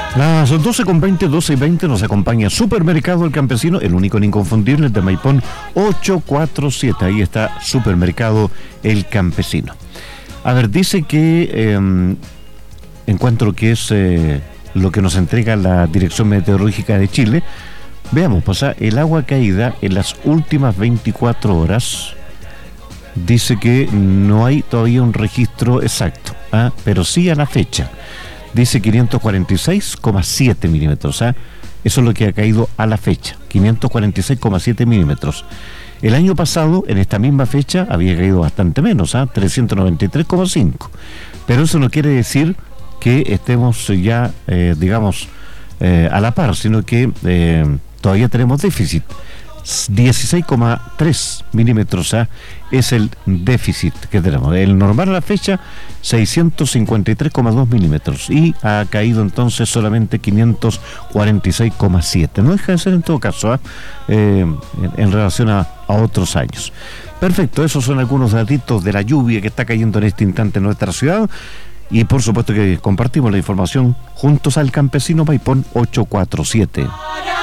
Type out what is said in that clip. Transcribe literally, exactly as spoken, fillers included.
Las doce con veinte, doce y veinte nos acompaña Supermercado El Campesino, el único e inconfundible de Maipón ochocientos cuarenta y siete. Ahí está Supermercado El Campesino. A ver, dice que eh, en cuanto a lo que es eh, lo que nos entrega la Dirección Meteorológica de Chile, veamos, pues el agua caída en las últimas veinticuatro horas, dice que no hay todavía un registro exacto, ¿ah? Pero sí a la fecha. Dice quinientos cuarenta y seis coma siete milímetros, ¿ah? Eso es lo que ha caído a la fecha, quinientos cuarenta y seis coma siete milímetros. El año pasado, en esta misma fecha, había caído bastante menos, ¿ah? trescientos noventa y tres coma cinco. Pero eso no quiere decir que estemos ya, eh, digamos, eh, a la par, sino que eh, todavía tenemos déficit. dieciséis coma tres milímetros, ¿ah? Es el déficit que tenemos. El normal a la fecha, seiscientos cincuenta y tres coma dos milímetros, y ha caído entonces solamente quinientos cuarenta y seis coma siete. No deja de ser en todo caso, ¿ah? eh, en, en relación a, a otros años. Perfecto, esos son algunos datitos de la lluvia que está cayendo en este instante en nuestra ciudad. Y por supuesto que compartimos la información juntos al Campesino Maipón ochocientos cuarenta y siete.